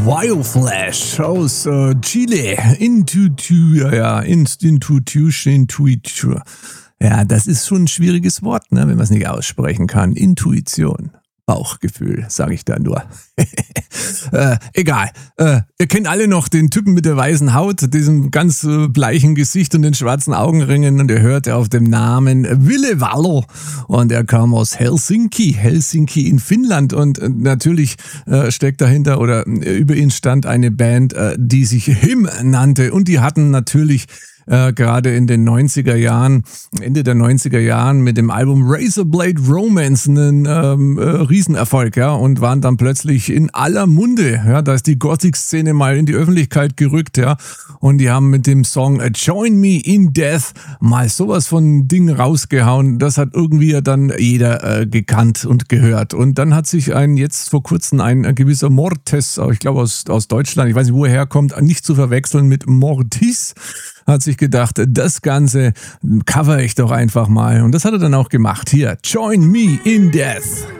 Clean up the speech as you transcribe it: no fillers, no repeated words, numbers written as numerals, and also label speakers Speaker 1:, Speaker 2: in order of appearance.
Speaker 1: Wild Flash aus Chile. Intuition. Ja, das ist schon ein schwieriges Wort, ne, wenn man es nicht aussprechen kann. Intuition. Bauchgefühl, sage ich da nur. Egal. Ihr kennt alle noch den Typen mit der weißen Haut, diesem ganz bleichen Gesicht und den schwarzen Augenringen, und ihr hört auf dem Namen Ville Valo, und er kam aus Helsinki in Finnland, und natürlich steckt dahinter oder über ihn stand eine Band, die sich Him nannte, und die hatten natürlich gerade in den 90er Jahren, Ende der 90er Jahren mit dem Album Razorblade Romance einen Riesenerfolg, ja, und waren dann plötzlich in aller Munde, ja, da ist die Gothic-Szene mal in die Öffentlichkeit gerückt, ja, und die haben mit dem Song Join Me in Death mal sowas von Ding rausgehauen, das hat irgendwie dann jeder gekannt und gehört, und dann hat sich jetzt vor kurzem ein gewisser Mortes, ich glaube aus Deutschland, ich weiß nicht, wo er herkommt, nicht zu verwechseln mit Mortis, hat sich gedacht, das Ganze cover ich doch einfach mal. Und das hat er dann auch gemacht. Hier, Join Me in Death.